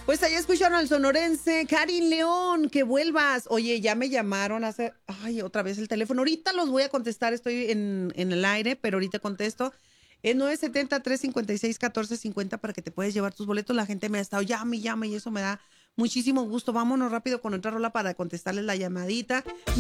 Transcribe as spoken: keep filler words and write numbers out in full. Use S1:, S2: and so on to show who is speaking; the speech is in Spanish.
S1: Pues allá escucharon al sonorense Karin León, que vuelvas. Oye, ya me llamaron hace, ay, otra vez el teléfono. Ahorita los voy a contestar, estoy en, en el aire, pero ahorita contesto. Es nueve siete cero, tres cinco seis, uno cuatro cinco cero para que te puedas llevar tus boletos. La gente me ha estado llame y llame y eso me da muchísimo gusto. Vámonos rápido con otra rola para contestarles la llamadita.